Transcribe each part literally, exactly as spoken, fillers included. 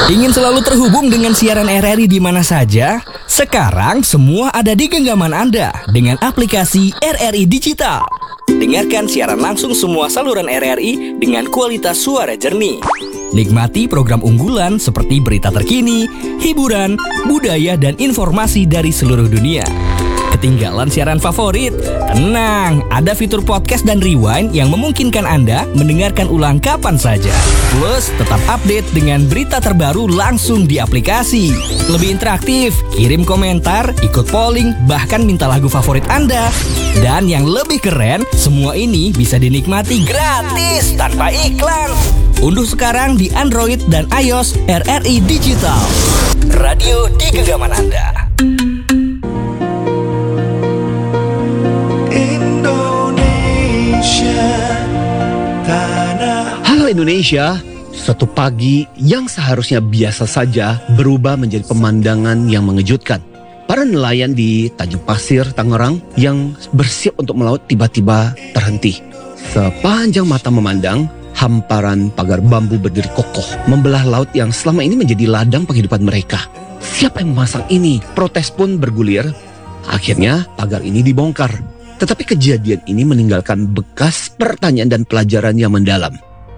Ingin selalu terhubung dengan siaran R R I di mana saja? Sekarang semua ada di genggaman Anda dengan aplikasi R R I Digital. Dengarkan siaran langsung semua saluran R R I dengan kualitas suara jernih. Nikmati program unggulan seperti berita terkini, hiburan, budaya, dan informasi dari seluruh dunia. Ketinggalan siaran favorit? Tenang, ada fitur podcast dan rewind yang memungkinkan Anda mendengarkan ulang kapan saja. Plus, tetap update dengan berita terbaru langsung di aplikasi. Lebih interaktif, kirim komentar, ikut polling, bahkan minta lagu favorit Anda. Dan yang lebih keren, semua ini bisa dinikmati gratis tanpa iklan. Unduh sekarang di Android dan iOS R R I Digital. Radio di genggaman Anda. Halo Indonesia, suatu pagi yang seharusnya biasa saja berubah menjadi pemandangan yang mengejutkan. Para nelayan di Tanjung Pasir, Tangerang yang bersiap untuk melaut tiba-tiba terhenti. Sepanjang mata memandang, hamparan pagar bambu berdiri kokoh membelah laut yang selama ini menjadi ladang penghidupan mereka. Siapa yang memasang ini? Protes pun bergulir. Akhirnya pagar ini dibongkar. Tetapi kejadian ini meninggalkan bekas pertanyaan dan pelajaran yang mendalam.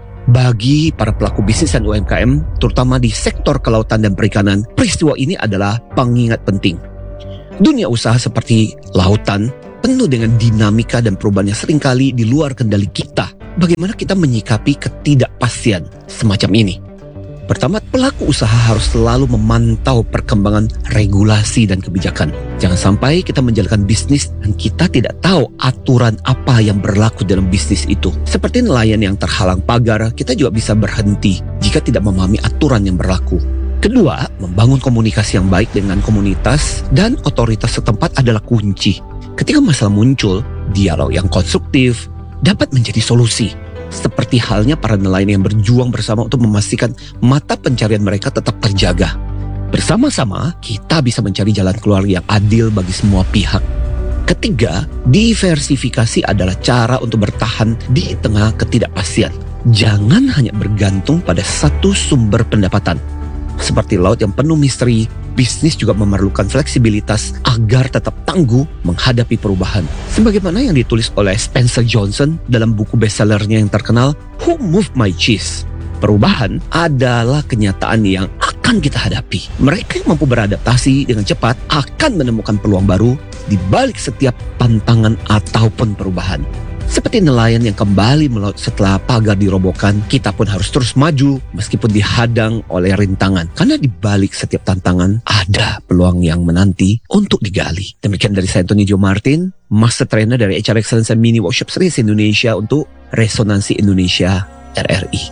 Bagi para pelaku bisnis dan U M K M, terutama di sektor kelautan dan perikanan, peristiwa ini adalah pengingat penting. Dunia usaha seperti lautan penuh dengan dinamika dan perubahan yang seringkali di luar kendali kita. Bagaimana kita menyikapi ketidakpastian semacam ini? Pertama, pelaku usaha harus selalu memantau perkembangan regulasi dan kebijakan. Jangan sampai kita menjalankan bisnis dan kita tidak tahu aturan apa yang berlaku dalam bisnis itu. Seperti nelayan yang terhalang pagar, kita juga bisa berhenti jika tidak memahami aturan yang berlaku. Kedua, membangun komunikasi yang baik dengan komunitas dan otoritas setempat adalah kunci. Ketika masalah muncul, dialog yang konstruktif dapat menjadi solusi. Seperti halnya para nelayan yang berjuang bersama untuk memastikan mata pencarian mereka tetap terjaga. Bersama-sama, kita bisa mencari jalan keluar yang adil bagi semua pihak. Ketiga, diversifikasi adalah cara untuk bertahan di tengah ketidakpastian. Jangan hanya bergantung pada satu sumber pendapatan. Seperti laut yang penuh misteri, bisnis juga memerlukan fleksibilitas agar tetap tangguh menghadapi perubahan. Sebagaimana yang ditulis oleh Spencer Johnson dalam buku bestsellernya yang terkenal, Who Moved My Cheese? Perubahan adalah kenyataan yang akan kita hadapi. Mereka yang mampu beradaptasi dengan cepat akan menemukan peluang baru di balik setiap tantangan ataupun perubahan. Seperti nelayan yang kembali melaut setelah pagar dirobohkan, kita pun harus terus maju meskipun dihadang oleh rintangan. Karena di balik setiap tantangan ada peluang yang menanti untuk digali. Demikian dari saya, Anthony Joe Martin, Master Trainer dari H R Excellence and Mini Workshop Series Indonesia untuk Resonansi Indonesia R R I.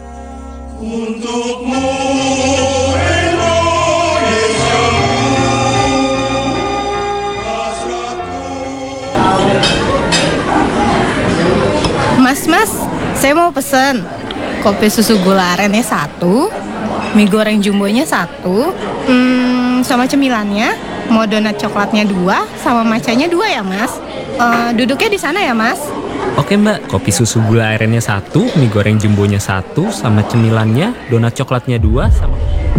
Untukmu Mas, mas, saya mau pesen kopi susu gula arennya satu, mie goreng jumbonya satu, hmm, sama cemilannya, mau donat coklatnya dua, sama macanya dua ya mas. Uh, duduknya di sana ya mas. Oke mbak, kopi susu gula arennya satu, mie goreng jumbonya satu, sama cemilannya, donat coklatnya dua, sama...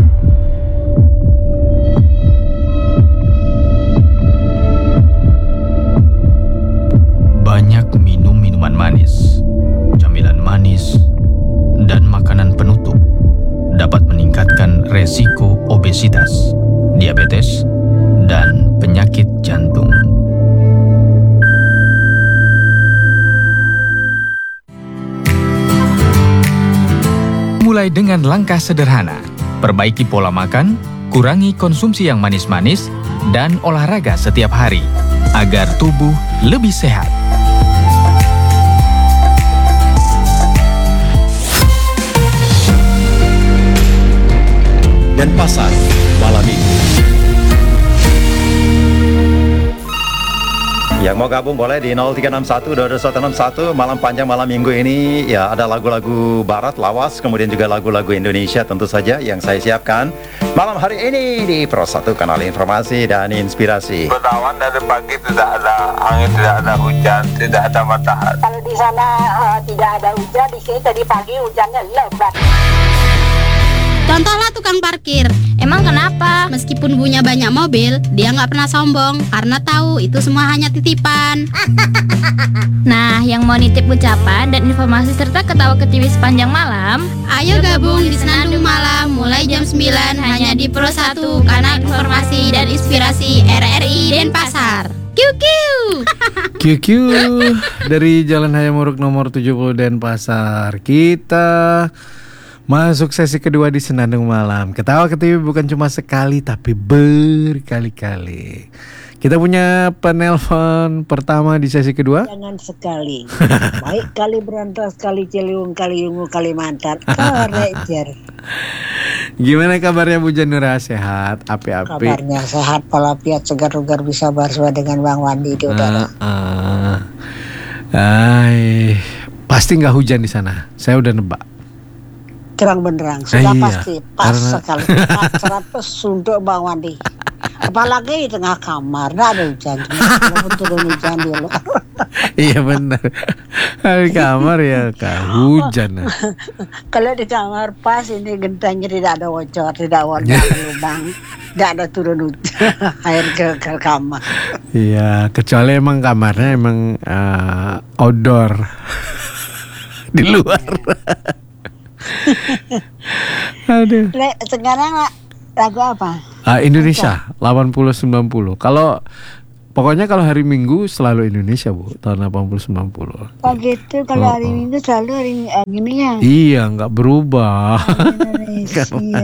Banyak minum minuman manis, camilan manis, dan makanan penutup dapat meningkatkan resiko obesitas, diabetes, dan penyakit jantung. Mulai dengan langkah sederhana, perbaiki pola makan, kurangi konsumsi yang manis-manis, dan olahraga setiap hari, agar tubuh lebih sehat. Dan pasar malam minggu. Yang mau gabung boleh di nol tiga enam satu dua dua satu enam satu. Malam panjang malam minggu ini ya ada lagu-lagu barat lawas, kemudian juga lagu-lagu Indonesia tentu saja yang saya siapkan malam hari ini di Pro satu Kanal Informasi dan Inspirasi. Bertawan dari pagi, tidak ada angin, tidak ada hujan, tidak ada matahari. Kalau di sana uh, tidak ada hujan, di sini tadi pagi hujannya lebat. Contohlah tukang tukang parkir. Emang kenapa? Meskipun punya banyak mobil, dia nggak pernah sombong karena tahu itu semua hanya titipan. Nah, yang mau nitip ucapan dan informasi serta ketawa ketiwi sepanjang malam, ayo gabung di Senandung Malam mulai jam sembilan hanya di Pro satu, kanal informasi dan inspirasi R R I Denpasar. Kiu kiu. Kiu kiu dari Jalan Hayamuruk nomor tujuh puluh Denpasar. Kita masuk sesi kedua di Senandung Malam. Ketawa ketiwi bukan cuma sekali tapi berkali-kali. Kita punya penelpon pertama di sesi kedua. Jangan sekali. Baik kali berantas, kali Ciliwung, kali Yungu, kali Mantan. Korejer. Gimana kabarnya Bu Janura? Sehat? Api-api? Kabarnya sehat, palapiat, segar-segar, bisa bersua dengan Bang Wandi di udara. Uh, uh. Ay, pasti nggak hujan di sana. Saya udah nebak. Terang benderang, sudah eh, iya. pasti pas Karena... sekali. Pas seratus untuk Bang Wandi. Apalagi di tengah kamar, nggak ada hujan. Kalau turun hujan di luar. Iya benar. Di kamar ya kan hujan. Kalau di kamar pas ini gentengnya tidak ada bocor, tidak warna lubang, tidak ada turun hujan air ke, ke kamar. Iya, kecuali emang kamarnya emang uh, outdoor di luar. Aduh. Le, sekarang lagu apa? Uh, Indonesia delapan puluh sembilan puluh. Kalau pokoknya kalau hari Minggu selalu Indonesia, Bu, tahun delapan puluh sembilan puluh. Oh gitu, kalau oh, hari oh. Minggu selalu hari uh, gini ya. Iya, nggak berubah. Indonesia.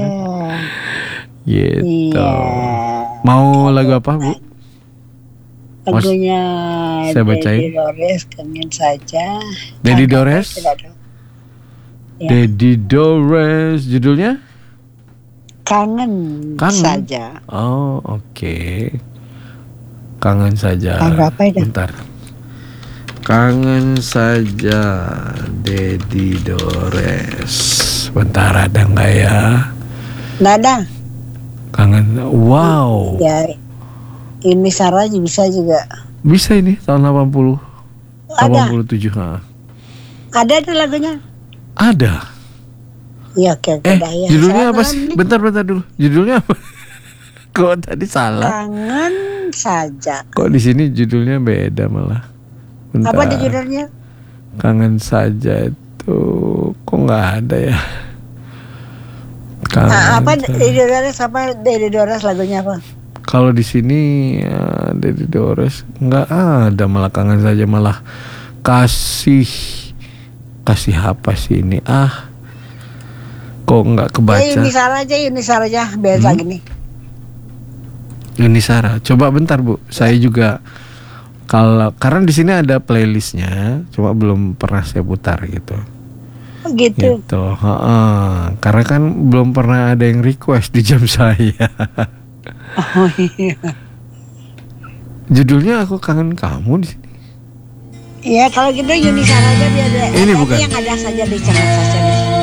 Gitu. Iya. Mau lagu apa, Bu? Lagunya saya bacain. Dedi Dores, kangen saja. Dedi Dores. Ya. Dedi Dores, judulnya? Kangen, Kangen saja. Oh, oke. Okay. Kangen saja. Kangen apa itu? Bentar. Kangen saja, Dedi Dores. Bentar, ada nggak ya? Nggak ada. Kangen, wow. Ya, ini Sarah bisa juga. Bisa ini tahun delapan puluh. Ada. delapan puluh tujuh. Ha. Ada tuh lagunya. Ada. Iya, oke, eh, udah, ya. Judulnya apa sih? Bentar-bentar dulu. Judulnya apa? Kok tadi salah? Kangen saja. Kok di sini judulnya beda malah? Bentar. Apa di judulnya? Kangen saja itu kok nggak ada ya? Kangen nah, apa Dedi Dores? Apa Dedi Dores lagunya apa? Kalau di sini ya, Dedi Dores nggak ada, malah kangen saja, malah kasih kasih apa sih ini ah? Kok nggak kebaca? Ya, Yunisara aja, Yunisara aja, biasa hmm? gini. Yunisara, coba bentar Bu, saya juga kalau karena di sini ada playlistnya, cuma belum pernah saya putar gitu. Oh, gitu. Gitu, ha-ha. Karena kan belum pernah ada yang request di jam saya. Oh iya. Judulnya Aku Kangen Kamu di sini. Iya, kalau gitu Yunisara aja biar ada. Ini bukan. Yang ada saja di channel saja di sini.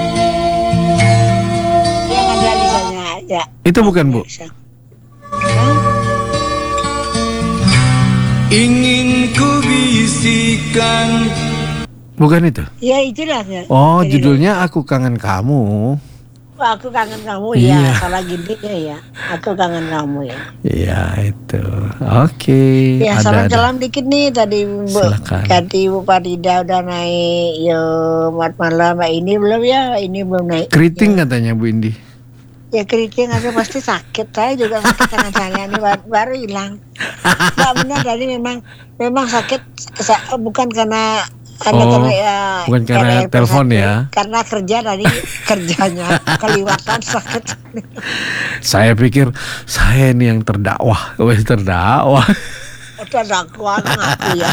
Ya. Itu bukan Bu? Ingin ku bisikan. Bukan itu? Ya itulah ya. Oh, jadi judulnya Aku Kangen Kamu. Oh, Aku Kangen Kamu ya. Iya. Kalau gini ya, Aku Kangen Kamu ya. Iya itu. Oke. Okay. Ya salam-salam dikit nih tadi Bu. Tadi Bu Farida udah naik. Yo, mat malam ini belum ya? Ini belum naik. Keriting ya. Katanya Bu Indi. Ya keriting ada pasti sakit. Saya juga sakit tangan saya ini baru, baru hilang. Nggak benar tadi memang memang sakit bukan karena karena oh, karena ya bukan karena telepon ya. Karena kerja tadi kerjanya keliwatan sakit. Saya pikir saya ini yang terdakwah, wes terdakwah. Terdakwa ngaku ya.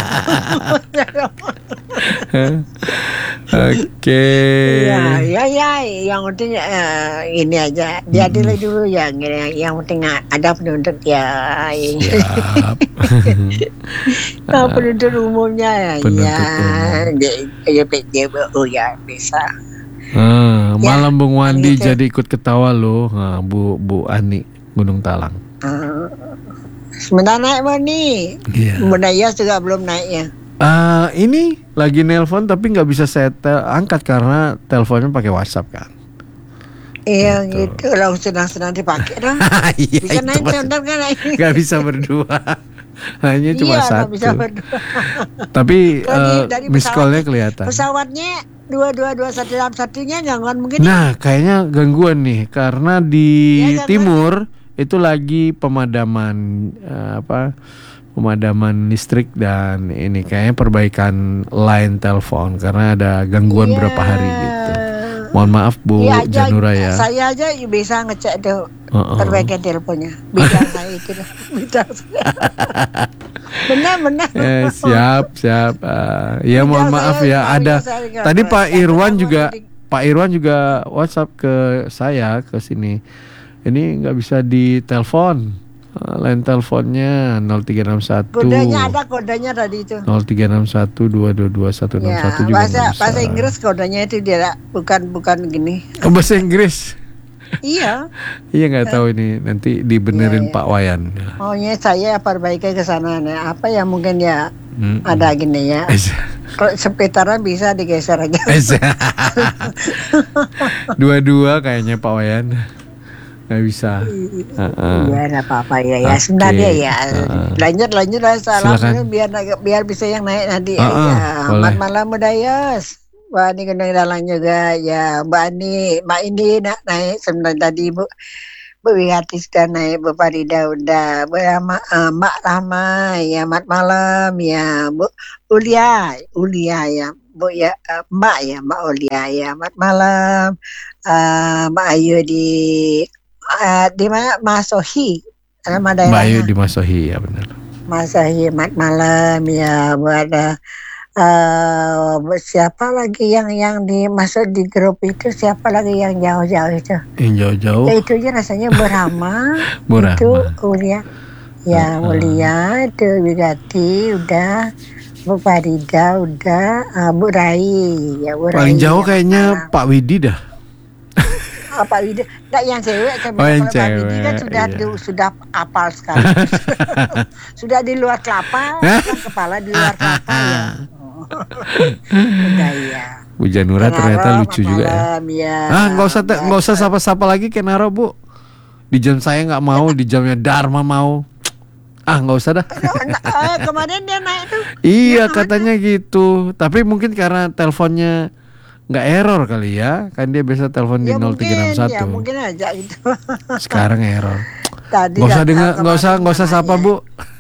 Oke. Ya, ya, ya. Yang penting uh, ini aja. Diadili hmm. dulu ya. Yang penting ada penuntut ya. Siap. Nah, penuntut umumnya ya. Penuntut ya. P J B U ya bisa. Ah, malam ya, Bung Wandi gitu. Jadi ikut ketawa loh, nah, Bu Bu Ani Gunung Talang. Uh, sebentar naik mau nih. Yeah. Bunda Yas juga belum naik ya. Uh, ini lagi nelpon tapi nggak bisa saya tel- angkat karena teleponnya pakai WhatsApp kan. Iya gitu, lah senang-senang dipakai dong. Iya, Bisa itu naik mas- contoh kan? Gak bisa berdua. Hanya cuma Iya, nggak satu. bisa berdua. Tapi Dari- eh, dari miss pesawat- call-nya kelihatan. Pesawatnya dua dua dua satu dalam satunya gangguan mungkin. Nah, kayaknya gangguan nih karena di Ya, gangguan. timur itu lagi pemadaman eh, apa? Pemadaman listrik dan ini kayaknya perbaikan line telepon karena ada gangguan Iya. berapa hari gitu. Mohon maaf Bu Iya aja, Janura ya. saya aja bisa ngecek tuh Uh-uh. perbaikan teleponnya. Bidang saya itu, bidang saya. Benar benar. Eh, siap siap. Ah, ya mohon Bidang maaf saya ya sekali, ada. saya nggak Tadi Pak merasa Irwan kenapa juga jadi- Pak Irwan juga WhatsApp ke saya ke sini. Ini nggak bisa ditelepon. Ah, line teleponnya nol tiga enam satu Kodenya ada kodenya tadi itu. nol tiga enam satu dua dua dua satu enam Ya, satu juga bahasa nggak bisa. bahasa Inggris kodenya itu dia bukan bukan gini. Oh, bahasa Inggris. Iya. Iya nggak tahu ini nanti dibenerin Pak Wayan. Maunya saya perbaiki ke sana. Nah, apa ya mungkin ya Mm-mm. ada gini ya. Kalau seputaran bisa digeser aja. Dua-dua kayaknya Pak Wayan nggak bisa. Uh-uh. Iya, ada apa-apa ya. Ya Oke. sebenarnya ya. Uh-uh. Lanjut lanjut lah salam Silakan. biar biar bisa yang naik nanti. Uh-uh, Ya, boleh. selamat malam Budayas. Mbak Ani Gendong Dalang juga ya. Mbak Ani, Mbak Indi nak naik sebenarnya tadi Bu. Bu Wihati sudah naik, Bu Farida udah, Bu Rama, uh, Mak Rahma ya, mat malam ya, Bu Ulia, Ulia ya, Bu ya, uh, Mbak ya, Mbak Ulia ya, mat malam, uh, Mbak Ayu di uh, di mana Mas Sohi, nama Mbak Ayu daerahnya, di Masohi ya benar. Mas Sohi mat malam ya, Bu ada. Uh, siapa lagi yang yang dimasuk di grup itu, siapa lagi yang jauh-jauh itu? Yang jauh-jauh. Ya itu aja rasanya Burama. Bu Rahma. Itu Ulia. Ya Uh-uh. Ulia itu Wigati udah, Bu Farida udah, uh, Bu Rai ya Bu Rai. Paling jauh ya, kayaknya Pak Widi dah. uh, Pak Widi. Nah, yang cewek saya Oh, yang bilang, kalau Pak Widi kan cewek, sudah iya. du- sudah apal sekali. Sudah di luar kelapa, kan kepala di luar kelapa ya. Udah ya. Bu Janura ternyata lucu juga ya. Malam ya. Ah nggak usah te- nggak usah sapa-sapa lagi Kenaro Bu. Di jam saya nggak mau, di jamnya Dharma mau. Ah nggak usah dah. Eh, kemarin dia naik tuh. Iya katanya gitu. Tapi mungkin karena teleponnya nggak error kali ya. Kan dia biasa telepon di Ya nol tiga enam mungkin, satu. ya mungkin aja gitu. Sekarang error. Tadi Nggak usah datang dengar, nggak usah kemarin nggak usah sapa Bu.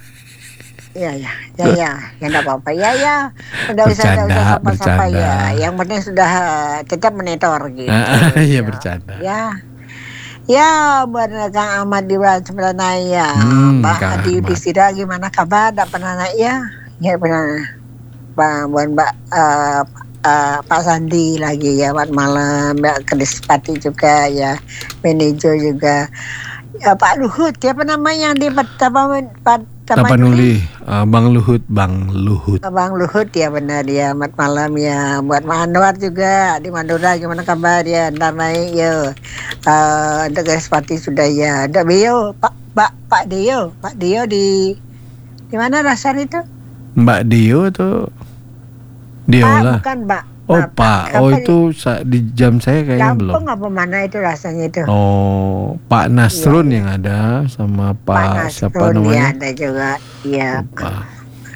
Iya ya, ya ya, ya enggak apa-apa. Ya ya, udah usah Bercanda, udah usah sapa-sapa bercanda. ya. Yang penting sudah eh, tetap monitor gitu. Iya bercanda. Ya. Ya, buat Kang Ahmad di bulan sembilan ya. Hmm, Mbak Kang Adi Ahmad. Yudhistira gimana kabar? Tak pernah naik ya? Ya pernah. Bang, buat Mbak eh, eh, Pak Sandi lagi ya, buat malam. Mbak Kedespati juga ya, manajer juga. Ya, Pak Luhut, siapa namanya yang di Tapanuli? Tapanuli, uh, Bang Luhut, Bang Luhut. Bang Luhut ya benar ya, mat malam ya. Buat Mak Anwar juga di Madura gimana kabar ya? Ntar naik ya. Uh, ada Gaspati sudah ya. Ada Dio, Pak Pak Pak Dio, Pak Dio di di mana dasar itu? Mbak Dio atau Pak Diola? bukan Mbak. Oh Pak, oh Apa itu sa- di jam saya kayaknya belum. Lampung apa mana itu rasanya itu? Oh, Pak Nasrun yang ada sama Pak, siapa Nasrun ya namanya? ada juga. Iya. Lupa.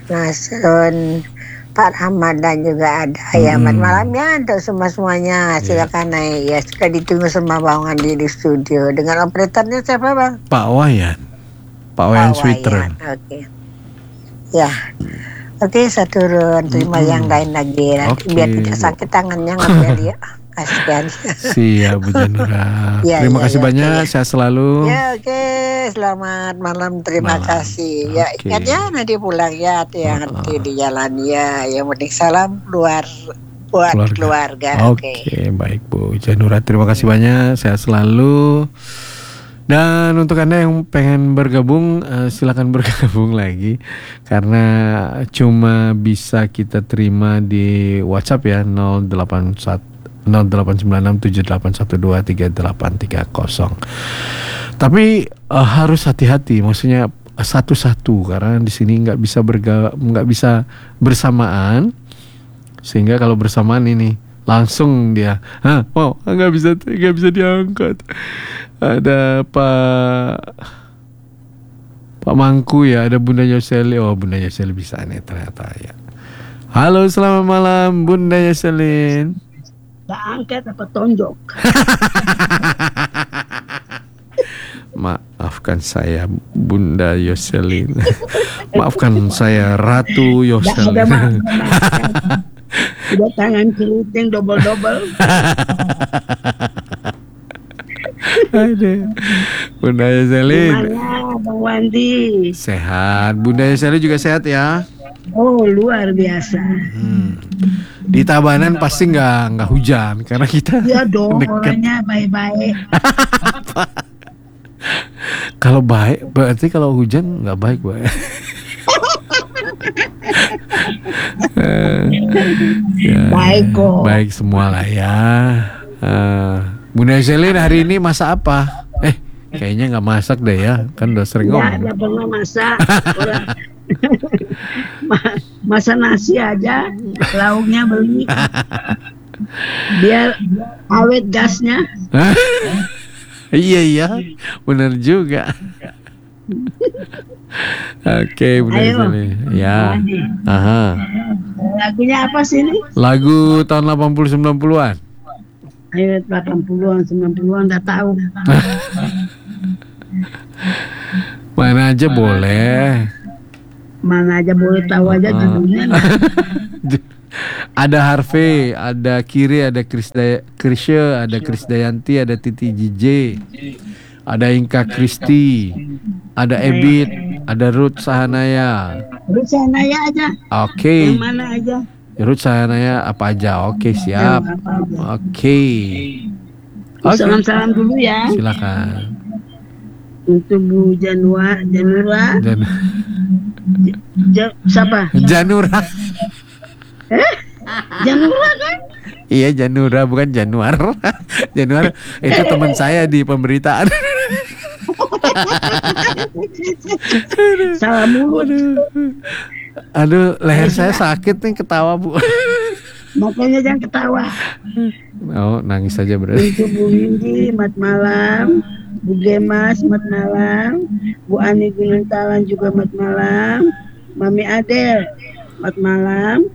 Nasrun, Pak Ramadan juga ada ya. Mat malam ya untuk semua semuanya. Silakan naik ya. Suka ditunggu sama bawangan di, di studio. Dengan operatornya siapa bang? Pak Wayan. Pak Wayan Pak Sweater. Wayan, Oke. Ya. Oke, saya turun. Terima yang lain lagi. Nanti Oke, biar tidak Bu. sakit tangannya ngambil ya. Kasihan. Siap Bu Janura. Ya, Terima ya, kasih ya, banyak, oke, ya. sehat selalu. Ya oke, selamat malam. Terima Malam. kasih. Ya Oke. ingat ya nanti pulang ya. Hati-hati di jalan ya. Yang penting salam keluar buat keluarga. Oke, baik Bu Janura. Terima kasih banyak, sehat selalu. Dan untuk Anda yang pengen bergabung, eh, silakan bergabung lagi karena cuma bisa kita terima di WhatsApp ya nol delapan satu nol delapan sembilan enam tujuh delapan satu dua tiga delapan tiga nol. Tapi eh, harus hati-hati, maksudnya satu-satu karena di sini nggak bisa berga nggak bisa bersamaan, sehingga kalau bersamaan ini Langsung dia, hah, mau nggak bisa nggak bisa diangkat. Ada Pak Pak Mangku ya, ada Bunda Yoseli. Oh, Bunda Yoseli bisa nih ternyata ya. Halo, selamat malam Bunda Yoselin. Nggak angkat apa tonjok? Maafkan saya Bunda Yoselin. Maafkan saya Ratu Yoselin. Udah tangan keriting double-double. Aduh. Bunda Yoselin. Gimana Bang Wandi? Sehat. Bunda Yoselin juga sehat ya? Oh, luar biasa. Hmm. Di Tabanan pasti nggak nggak hujan karena kita Iya dong, dekat. orangnya baik-baik. Kalau baik berarti kalau hujan nggak baik, Mbak. Ya, Baik kok. baik semua lah ya. Uh, Bunda Selin hari ini masak apa? Eh, kayaknya nggak masak deh ya, kan udah sering Ya, ngomong. nggak pernah masak. Orang Ma- masak nasi aja, lauknya beli. Biar awet gasnya. Hah? Iya iya, benar juga. Oke, Bunda Ayo. Selin. Ya. Aha. Lagunya apa sih ini? Lagu tahun delapan puluh sembilan puluhan. Ayo delapan puluhan, sembilan puluhan udah tahu. Mana aja boleh. Mana aja boleh tahu aja judulnya. Ada Harvey, ada Kiri, ada Krisda, Krisya, ada Krisdayanti, ada Titi J J, ada Inka Kristi, ada Ebit, ada Ruth Sahanaya. Ruth Sahanaya aja. Oke. Yang mana aja? Ruth Sahanaya apa aja? Oke, siap. Yang apa aja. Oke. Oke. Salam-salam dulu ya. Silakan. Untuk Bu Janua, Janura. Dan Ja, siapa? Janura. Eh? Janura kan? Iya, Janura bukan Januar. Januar itu teman saya di pemberitaan. Salah mulut. Aduh, leher saya sakit nih ketawa, Bu. Makanya jangan ketawa. Oh, nangis saja berarti. Untuk Bu Windy, mat malam. Bu Gemas, mat malam. Bu Ani Gunung Talan juga mat malam. Mami Adel, mat malam.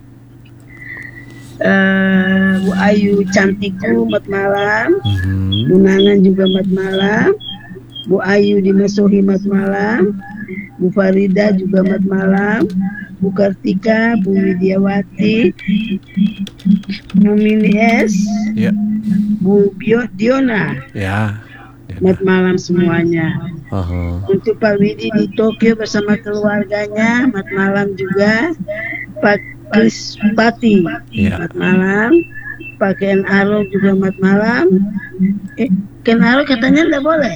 Uh, Bu Ayu Cantikku, mat malam. Bu Nangan juga mat malam. Bu Ayu di Mesohi mat malam. Bu Farida juga mat malam. Bu Kartika, Bu Widiawati, Bu Mini S, Ya. Bu Bio Diona, Ya. mat malam semuanya. Aha. Untuk Pak Widi di Tokyo bersama keluarganya, mat malam juga. Pak Krispati, Ya. mat malam. Pak Ken Aro juga mat malam. Eh, Ken Aro katanya tidak boleh.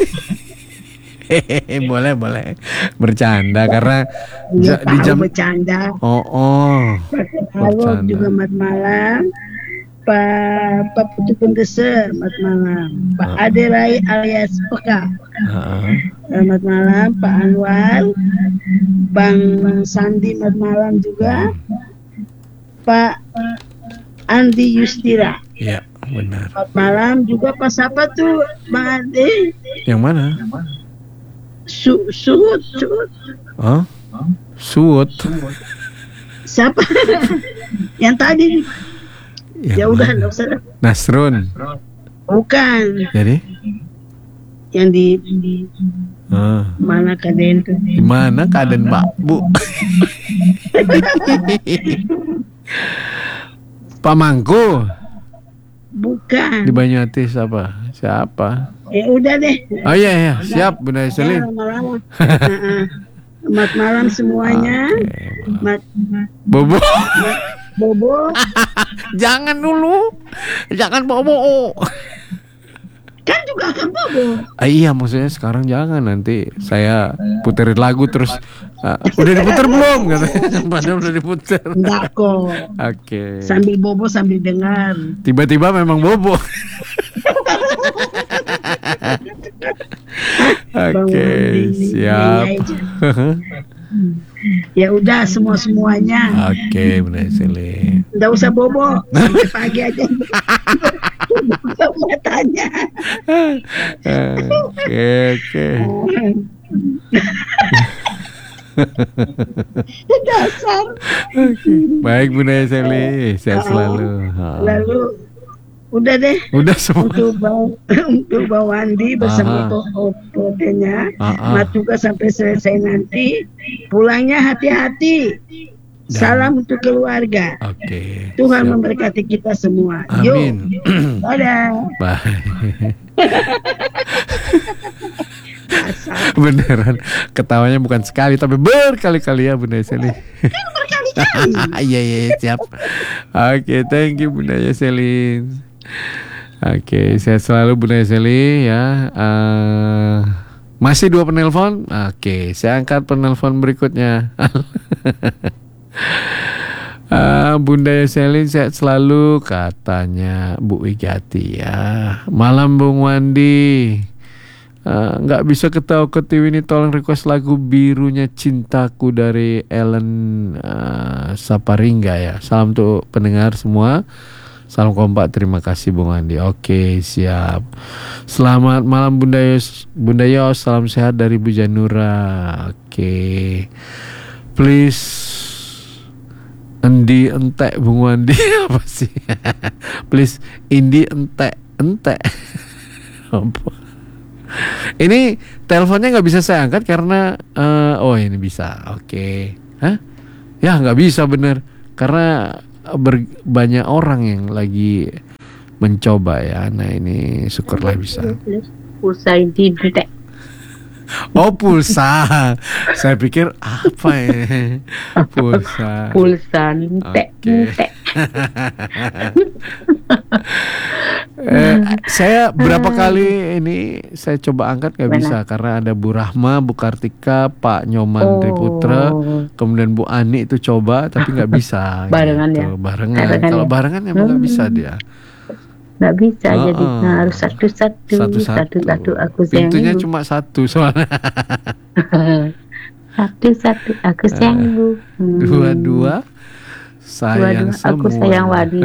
boleh boleh bercanda karena Ya, ja- di tahu jam bercanda. oh oh Pak Ken Aro bercanda. juga mat malam. Pak Pak Putu Pendeser, mat malam. Pak Ade Rai alias Peka, Heeh. selamat malam. Pak Anwar, Bang Sandi, mat malam juga. Pak Andi Yustira, Iya, benar. mat malam juga. Pak siapa tuh Bang Andi? Yang mana? Su Suhut, Suhut. Oh, Suut. Siapa? Yang tadi. Yang Ya udah, mana? nggak usah. Nasrun. Bukan. Jadi? Yang di, di Ah. mana kaden tuh? Gimana keadaan Mbak Bu? Pak Mangku Bukan. di Banyuatis apa? Siapa? Ya udah deh. Oh iya iya, siap Bunda Selin. Ya, lama-lama. Heeh. Selamat malam semuanya. Mat, Bobo. Bobo. Jangan dulu. Jangan Bobo. Kan juga akan Bobo. Ah, iya maksudnya sekarang jangan, nanti saya puterin lagu terus ah, udah diputer belum katanya. Padahal udah diputer. Enggak kok. Oke. Sambil Bobo sambil dengar. Tiba-tiba memang Bobo. Oke, Bang Wandi, siap. ini aja. Ya udah semua-semuanya. Oke, Bunda Seli. Nggak usah bobo, sampai pagi aja. Buka matanya. Oke, oke. Dasar. Baik Bunda Seli, sehat selalu. Lalu udah deh. Udah semua. Untuk Bang untuk Bang Wandi bersama fotonya, Mat juga sampai selesai nanti. Pulangnya hati-hati. Salam untuk keluarga. Oke. Tuhan siap. memberkati kita semua. Amin. Yuk. Dadah. Bye. Beneran ketawanya bukan sekali tapi berkali-kali ya Bunda Seli. Berkali-kali. Iya iya siap. Oke, thank you Bunda Seli. Oke, sehat selalu Bunda Seli ya. Uh, masih dua penelpon. Oke, saya angkat penelpon berikutnya. Uh, Bunda Selin sehat selalu katanya Bu Wigati ya. Malam Bung Wandi. Nggak uh, bisa ketawa ketiwi ini, tolong request lagu Birunya Cintaku dari Ellen uh, Saparingga ya. Salam untuk pendengar semua. Salam kompak, terima kasih Bung Wandi. Oke, siap. Selamat malam Bunda Yos, Bunda Yos, salam sehat dari Bu Janura. Oke. Please Endi entek Bung Wandi apa sih? Please Indi entek entek. Apa? Ini teleponnya nggak bisa saya angkat karena uh, oh ini bisa. Oke, okay. Hah? Ya nggak bisa bener karena ber, banyak orang yang lagi mencoba ya. Nah ini syukurlah bisa. Pulsa Indi entek. Oh pulsa, saya pikir apa ya? Pulsa. Pulsa entek, entek. eh, saya berapa kali ini saya coba angkat nggak bisa karena ada Bu Rahma, Bu Kartika, Pak Nyoman oh. Triputra, kemudian Bu Ani itu coba tapi nggak bisa. Barengan gitu. ya. Barengan. Barengan Kalau ya? barengan emang nggak hmm. bisa dia. Nggak bisa oh, jadi oh. nah, harus satu-satu satu-satu aku sayang pintunya ibu. Cuma satu soalnya. Satu-satu aku sayang ibu. hmm. Dua-dua sayang Dua-dua semua. Aku sayang Wandi.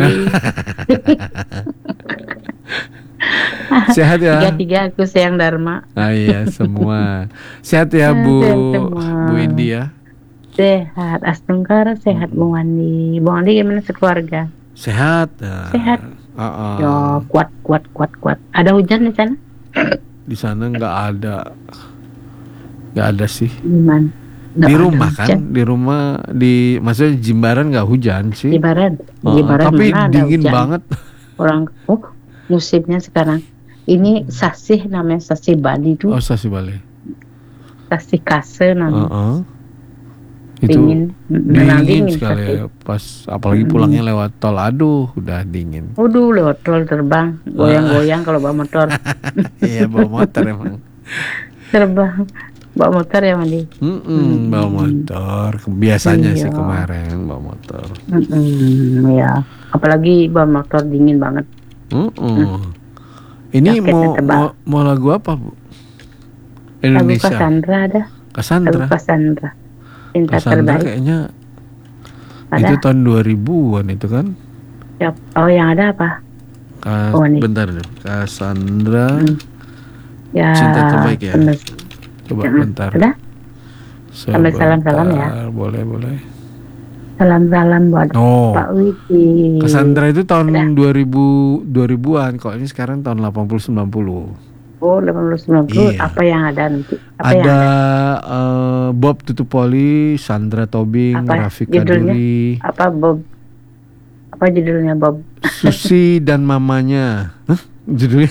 Sehat ya. Tiga-tiga aku sayang Dharma. Ah iya semua. Sehat ya Bu Bu Indi ya. Sehat Astungkara, sehat hmm. Bung Wandi. Bung Wandi gimana sekeluarga? Sehat. Uh, sehat. Uh-uh. Yo, kuat kuat kuat kuat. Ada hujan di sana? Di sana nggak ada, nggak ada sih. Gimana? Di rumah kan, di rumah di maksudnya Jimbaran nggak hujan sih. Jimbaran, uh, Jimbaran tapi mana dingin ada hujan. banget. Orang, oh musimnya sekarang. Ini sasih namanya sasih Bali tuh. Oh sasih Bali. Sasih Kase namanya. Uh-uh. Itu dingin, dingin, dingin tapi. sekali ya. Pas apalagi pulangnya hmm. lewat tol, aduh udah dingin. Waduh lewat tol terbang, goyang-goyang kalau bawa motor. Iya bawa motor emang. Terbang, bawa motor ya Mandi. Hmm, bawa motor, biasanya iya. sih kemarin bawa motor. Hmm, ya, apalagi bawa motor dingin banget. Hmm. Hmm. Ini mau, mau mau lagu apa Bu? Indonesia. Lagu Cassandra ada. Cassandra. Lagu Cassandra. Cinta Cassandra terbaik. Kayaknya ada? Itu tahun dua ribuan itu kan? Ya, oh yang ada apa? Kas, oh, bentar deh. Cassandra. Hmm. Ya, Cinta terbaik ya. Bener. Coba ya, bentar. Ada? Sambil salam-salam ya. Boleh, boleh. Salam-salam buat oh. Pak Widi. Cassandra itu tahun ada? dua ribu dua ribuan. Kok ini sekarang tahun delapan puluh sembilan puluh. Oh, delapan puluh sembilan puluh. Iya. Apa yang ada nanti? Apa ada, yang ada? Uh, Bob Tutupoli, Sandra Tobing, apa Rafika judulnya? Duri. Apa Bob? Apa judulnya Bob? Susi dan mamanya. Hah? Judulnya?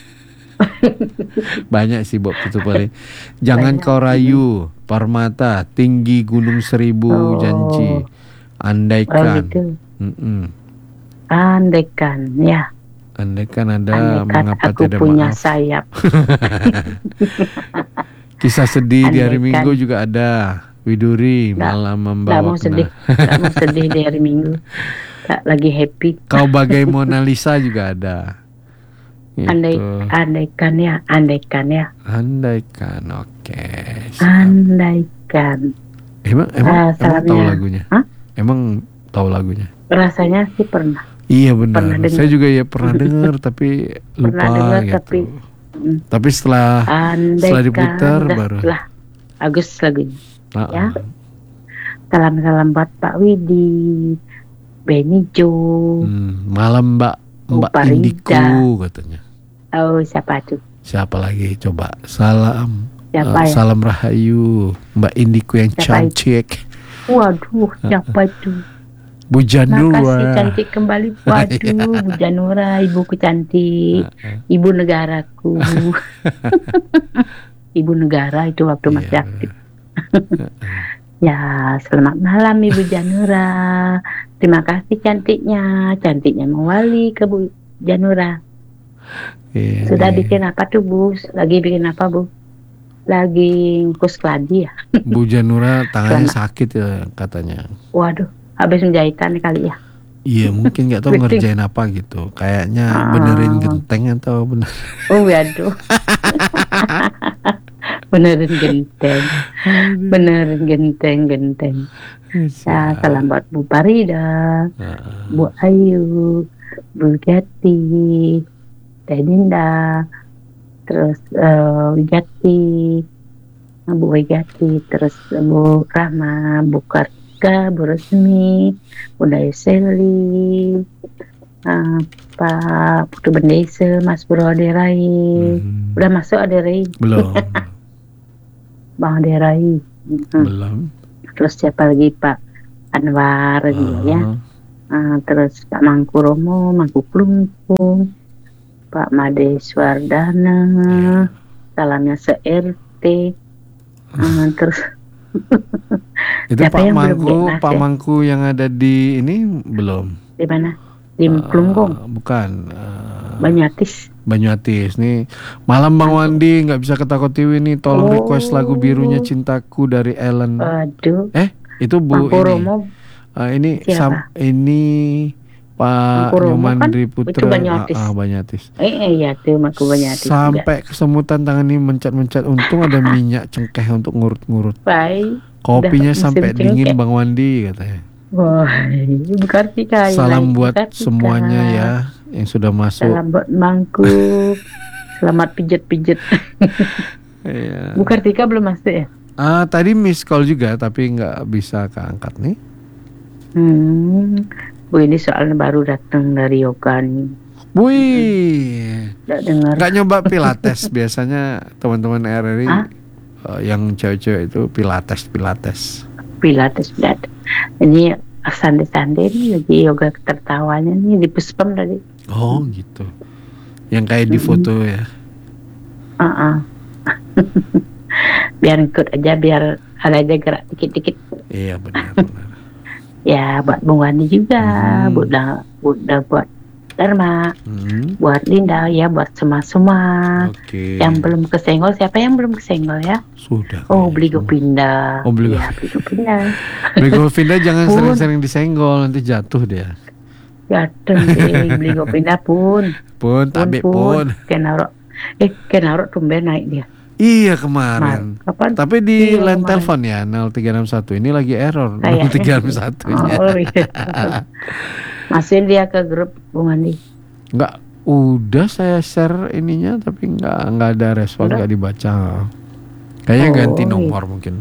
Banyak sih Bob Tutupoli. Jangan Banyak. Kau rayu, Parmata, Tinggi Gunung Seribu, oh. Janji, Andaikan. Oh, gitu. Andaikan, ya. Andaikan ada Andaikan mengapa aku tidak punya maaf. sayap. Kisah sedih Andaikan. di hari Minggu juga ada. Widuri nggak, malam membawa. Nggak mau sedih, nggak mau sedih di hari Minggu. Nggak lagi happy. Kau bagai Mona Lisa juga ada. Gitu. Andai, andaikan ya, andaikan ya. Andaikan, oke. Okay, andaikan. Emang emang, Ah, emang tahu salamnya. lagunya? Hah? Emang tahu lagunya? Rasanya sih pernah. Iya benar. Pernah dengar. Saya juga ya pernah dengar tapi lupa Pernah dengar gitu. tapi mm, Tapi setelah andai setelah diputar kan, baru. Lah, bagus lagunya. Ah, Ya. ah. Salam-salam buat Pak Widi, Benny Jo. Hmm, malam Mbak Mbak Farida. Indiku katanya. Oh, siapa tuh? Siapa lagi coba? Salam. Siapa eh, ya? Salam Rahayu, Mbak Indiku yang Siapa itu? cantik. Waduh, siapa itu? Bu Janura. Makasih cantik kembali. Waduh, Bu Janura, ibuku cantik. Ibu negaraku. Ibu negara itu waktu masih aktif. Ya, selamat malam Ibu Janura. Terima kasih cantiknya. Cantiknya mewali ke Bu Janura. Iya, Sudah iya. bikin apa tuh Bu? Lagi bikin apa Bu? Lagi ngkus keladi ya? Bu Janura tangannya Selamat. sakit ya katanya. Waduh, habis menjahitan kali ya? Iya mungkin nggak tahu Penting. ngerjain apa gitu. Kayaknya Ah. benerin genteng atau bener. Oh waduh. Benerin genteng. Benerin genteng-genteng. Ya, salam buat Bu Farida, Bu Ayu, Bu Gati, Teh Dinda, terus uh, Wigati, Bu Wigati, terus Bu Rahma, Bu Kartika, Bu Resmi, Bunda Yuseli, uh, Pak Putu Bendese, Mas Bro Aderai. Udah masuk Aderai? Belum. Bang Aderai. Hmm. Belum. Terus siapa lagi, Pak Anwar juga ya. Uh, terus Pak Mangkuromo, Mangku Klungkung, Pak Made Swardana, salamnya se-R T. Uh, terus Itu siapa Pak yang belum Mangku, jelas Pak ya? Mangku yang ada di ini belum. Di mana? Di Klungkung, Bukan. eh, Banyatis. Banyuatis nih. Malam Bang Wandi nggak bisa ketakut T V nih. Tolong Oh. request lagu Birunya Cintaku dari Ellen. Aduh. Eh, itu Bu Mangku ini. Romo. Eh, ini Siapa? sam, ini Pak Mangku Romo Nyoman kan? Dri Itu Putra. Banyatis. Ah, ah, Banyatis. Eh, eh iya tuh Mangku Banyatis. juga. Sampai kesemutan tangan ini mencat-mencat. Untung ada minyak cengkeh untuk ngurut-ngurut. Baik. Kopinya Udah musim sampai dingin cengkeh. Bang Wandi katanya. Wah, Bu Kartika. Salam Bu buat Kartika. semuanya ya yang sudah masuk. Salam buat Mangku. Selamat pijet-pijet. Iya. Bu Kartika belum masuk ya? Ah, tadi miss call juga tapi nggak bisa keangkat nih. Hmm. Bu ini soalnya baru datang dari yoga nih. Wih, Nggak dengar. nggak nyoba pilates biasanya teman-teman R R I Hah? eh, yang cewek-cewek itu pilates pilates. Pilates, Pilates. Ini sande-sande nih lagi yoga tertawanya nih di puspem tadi. Oh gitu. Yang kayak di foto ya. Uh-uh. Biar ikut aja, biar ada aja gerak dikit-dikit. Iya benar. Ya buat Bung Wandi juga, Hmm. buat buat buat Dharma, Hmm. buat Linda ya, buat semua-semua. Oke. Yang belum kesenggol, siapa yang belum kesenggol ya? Sudah. Oh, beli Gopinda. Oh, beli ya, beli Gopinda. Bego Vinda jangan Pun. sering-sering disenggol nanti jatuh dia. Jatuh deh, beli Gopinda pun. Pun tabe pun. Kenaro. Eh, Kenaro tumben naik dia. Iya kemarin. Mar- kapan? Tapi di Iya, line kemarin. telepon ya nol tiga enam satu ini lagi error Kayaknya. nol tiga enam satu-nya. Oh, iya. Masukin dia ke grup Bung Andi. Enggak, udah saya share ininya tapi enggak enggak ada respon, Udah? enggak dibaca. Kayaknya Oh, ganti iya. nomor mungkin.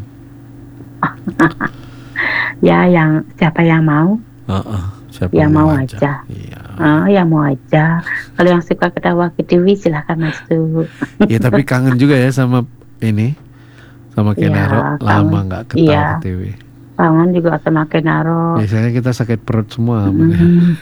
Ya, yang siapa yang mau? Heeh, siapa Yang mau aja. aja. Iya. Ah, yang mau aja. Kalau yang suka ketawa ke T V silahkan masuk. Ya tapi kangen juga ya sama ini. Sama Iya, Kenaro, lama kangen. enggak ketawa Iya. ke T V. Pangan juga sama Kenaro. Biasanya kita sakit perut semua. Hmm.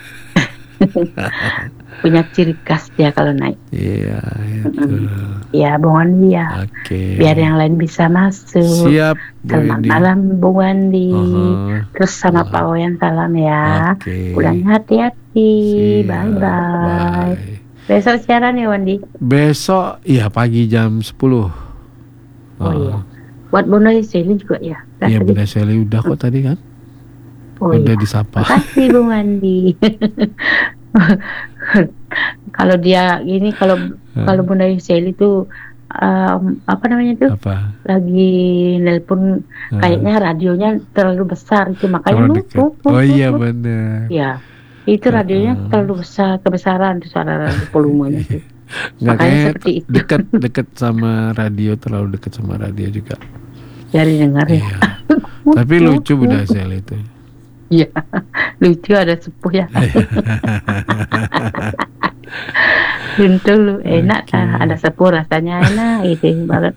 Punya ciri khas dia kalau naik. Iya, itu. Ya, Bung Andi ya. Oke. Biar yang lain bisa masuk. Siap, Bu Selamat Indi. malam Bung Andi. Uh-huh. Terus sama Pak Wayan salam ya. Oke. Pulangnya hati-hati. Siap, Bye bye. bye. Besok siaran ya Wandi. Besok iya pagi jam sepuluh. Oh iya. Buat Bunda Yuseli juga ya. Kan Iya tadi? Bunda Sally udah kok tadi kan. Oh Udah iya. disapa. Makasih Bung Andi. Kalau dia gini, kalau kalau Bunda Yuseli tuh um, apa namanya itu? Apa? Lagi nelpon, Hmm. kayaknya radionya terlalu besar itu makanya Terlalu nutup. dekat. Oh iya benar. Ya, itu radionya terlalu besar, kebesaran tuh suara radio volumenya itu. Nggak, Makanya kayak seperti itu. dekat dekat sama radio, terlalu dekat sama radio juga. Jadi dengar ya. Iya. Tapi lucu Bu Dasel itu. Iya, lucu ada sepuh ya. Tentu lu enak kan, ada sepuh rasanya enak itu banget.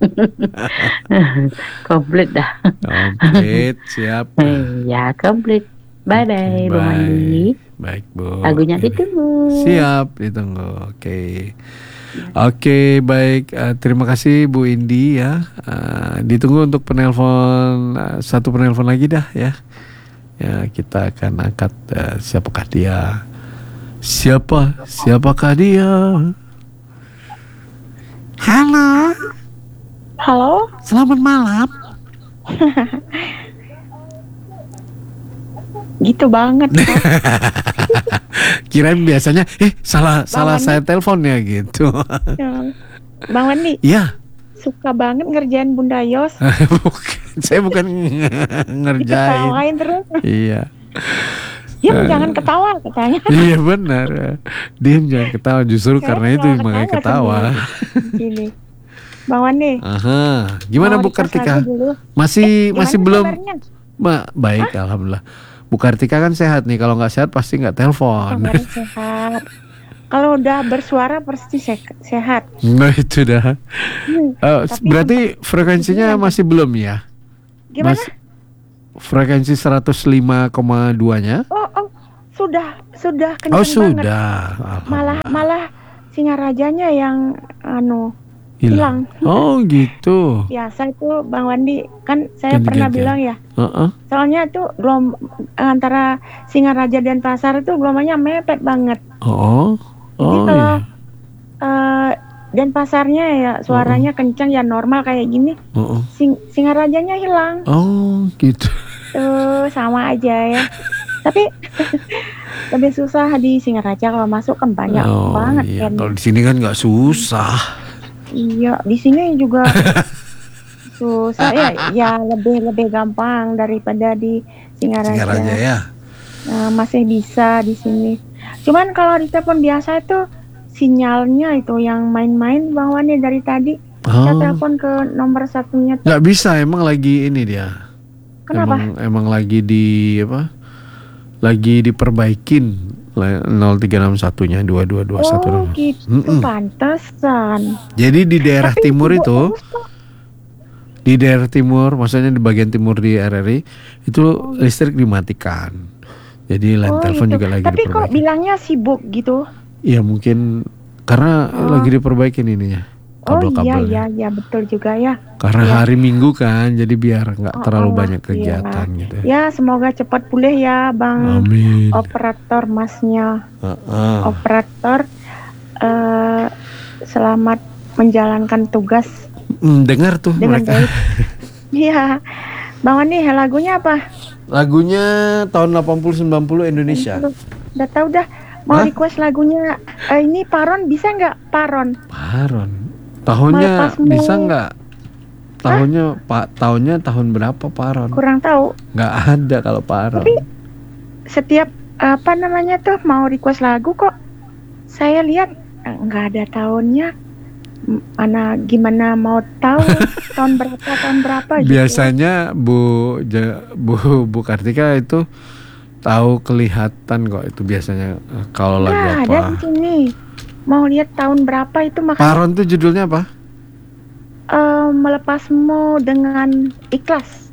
Komplit dah. Komplit, siap. Ya, komplit. Bye bye, Bu Mandi. Baik Bu. Lagunya ditunggu. Siap, ditunggu. Oke. Oke, baik. Uh, terima kasih Bu Indi ya. Uh, ditunggu untuk penelpon uh, satu penelpon lagi dah ya. Ya, kita akan angkat uh, siapakah dia? Siapa? Siapakah dia? Halo. Halo. Selamat malam. Gitu banget. Kirain biasanya eh salah Bang salah Wandi. Saya telepon ya gitu. Bang Wandi. Iya. Suka banget ngerjain Bunda Yos. Bukan, saya bukan ngerjain. Diketawain terus. Iya. Diam uh, jangan ketawa katanya. Iya benar. Diam jangan ketawa, justru saya karena itu makanya ketawa. Gini. Bang Wandi. Aha. Gimana Bu Kartika? Masih eh, masih belum. Ma, baik, Hah? Alhamdulillah. Bu Kartika kan sehat nih, kalau nggak sehat pasti nggak telepon. Sehat. Kalau udah bersuara pasti sehat. Nah itu dah. Hmm, uh, berarti frekuensinya gimana? Masih belum ya? Gimana? Mas, frekuensi seratus lima koma dua-nya? Oh, oh, sudah, sudah kencang Oh sudah. Banget. Malah, malah Singarajanya yang anu hilang. Oh gitu. Biasa itu Bang Wandi kan saya ganti, pernah ganti. bilang ya. Uh-uh. Soalnya itu gelom antara Singaraja dan Pasar itu gelombangnya mepet banget. Oh. Oh. Jadi kalau iya. uh, dan pasarnya ya suaranya uh-uh. kencang ya normal kayak gini. Uh-uh. Sing Singarajanya hilang. Oh gitu. Tuh sama aja ya. Tapi lebih susah di Singaraja kalau masuk kan banyak oh, banget iya. kan. Kalau di sini kan nggak susah. Iya, di sini juga susah ya, ya lebih lebih gampang daripada di Singaraja. Singaraja ya. Nah, masih bisa di sini. Cuman kalau di telepon biasa itu sinyalnya itu yang main-main Bang Wandi dari tadi. Oh. Saya telepon ke nomor satunya. Nggak bisa, emang lagi ini dia. Kenapa? Emang, emang lagi di apa? Lagi diperbaikin. nol tiga enam satu-nya dua dua dua satu. Oh gitu, mm-mm. Pantesan. Jadi di daerah Tapi timur itu di daerah timur, maksudnya di bagian timur di R R I itu oh. listrik dimatikan. Jadi line oh, telepon gitu. Juga lagi Tapi diperbaiki. Kok bilangnya sibuk gitu? Iya mungkin karena oh. lagi diperbaikin ininya. Kabel-kabelnya. Oh iya iya ya, betul juga ya. Karena ya. hari Minggu kan, jadi biar nggak oh, terlalu oh, banyak kegiatan iya. gitu. Ya semoga cepat pulih ya Bang. Amin. Operator masnya. Uh-uh. Operator uh, selamat menjalankan tugas. Mm, dengar tuh dengan mereka. Iya. Bang Wandi lagunya apa? Lagunya tahun delapan puluh sembilan puluh Indonesia. Udah tahu dah. Mau Hah? request lagunya. Uh, ini Paron bisa nggak Paron? Paron. Tahunnya Malepasmu. Bisa nggak? Tahunnya Pak tahunnya tahun berapa Paron? Kurang tahu. Nggak ada kalau Paron. Tapi setiap apa namanya tuh mau request lagu kok saya lihat nggak ada tahunnya. Mana gimana mau tahu tahun berapa tahun berapa? Biasanya gitu. Bu Bu Bu Kartika itu tahu kelihatan kok itu biasanya kalau lagu apa. Ada di sini. Mau lihat tahun berapa itu makanya. Paron tuh judulnya apa? Uh, melepasmu dengan ikhlas.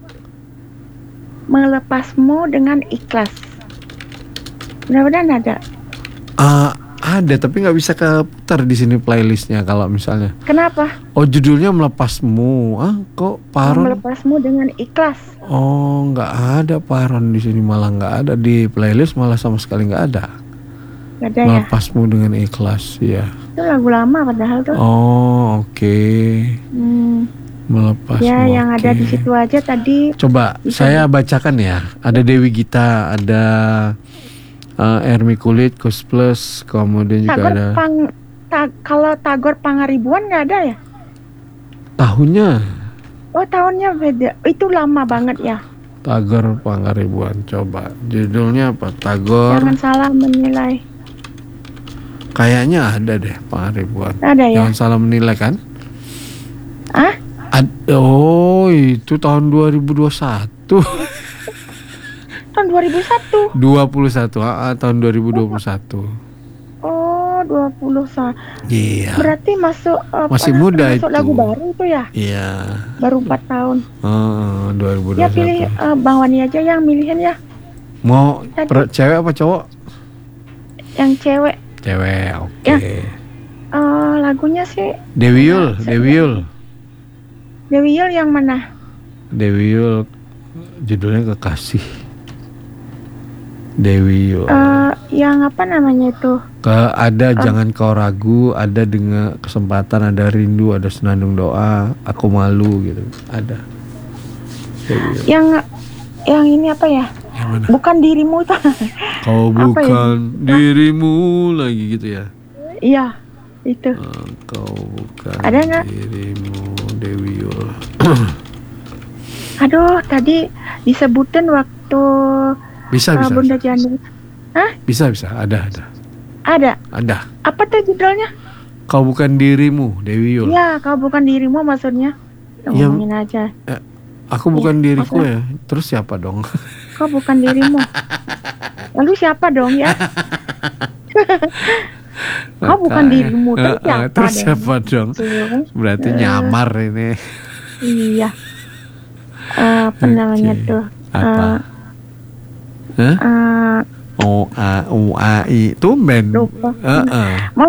Melepasmu dengan ikhlas. Mudah-mudahan ada. Uh, ada tapi nggak bisa keputar di sini playlistnya kalau misalnya. Kenapa? Oh judulnya melepasmu. Ah kok Paron? Melepasmu dengan ikhlas. Oh nggak ada Paron di sini malah nggak ada di playlist malah sama sekali nggak ada. Ada ya? Melepasmu dengan ikhlas, ya. Itu lagu lama padahal tuh. Oh, oke. Okay. Hmm. Melepasmu. Ya, yang okay. ada di situ aja tadi. Coba saya bacakan ya. Ada Dewi Gita, ada uh, Ermi Kulit, Kus Plus, kemudian juga Tagor ada. Pang, ta, kalau Tagor Pangaribuan nggak ada ya? Tahunnya Oh tahunnya beda. Itu lama banget ya. Tagor Pangaribuan. Coba judulnya apa? Tagor. Jangan salah menilai. Kayaknya ada deh Pangaribuan. Ada ya? Jangan salah menilai kan? Ah? Ad- oh itu tahun dua ribu dua puluh satu. Tahun dua ribu satu. dua puluh satu. Ah, tahun dua ribu dua puluh satu. Oh dua puluh satu. Iya. Berarti masuk apa, Masih muda masuk itu. lagu baru itu ya? Iya. Baru empat tahun. Oh, dua ribu dua puluh satu. Ya pilih uh, Bang Wani aja yang milihin ya. Mau Tadi. per- cewek apa cowok? Yang cewek. Cewek, oke. Ya. Uh, lagunya sih Dewi Yul, Dewi Yul. Dewi Yul yang mana? Dewi Yul judulnya Kekasih. Dewi Yul. Uh, yang apa namanya itu? Ke ada Uh. Jangan Kau Ragu, ada Dengan Kesempatan, ada Rindu, ada Senandung Doa, Aku Malu gitu. Ada. Dewi Yul. Yang yang ini apa ya? Yang mana? Bukan dirimu itu. Kau Apa bukan ya? dirimu lagi gitu ya. Iya, itu. Kau bukan Ada nggak? dirimu, Dewi Yul. Aduh, tadi disebutin waktu Bisa, uh, bisa, Bunda Jani. Hah? Bisa, bisa, ada, ada. Ada. Ada. Apa tuh judulnya? Kau bukan dirimu, Dewi Yul. Ya, kau bukan dirimu maksudnya. Ya, Ngomongin aja. eh, aku bukan Iya, diriku maksudnya. ya. Terus siapa dong? Kau bukan dirimu. Lalu siapa dong ya? Kau bukan dirimu. Terus Eh, eh, siapa terus dong? siapa dong? Tuh. Berarti Eh, nyamar ini. Iya. Eh, apa namanya tuh? Apa? Eh, Hah? eh, O A U A I tumben. Lupa. Heeh. mau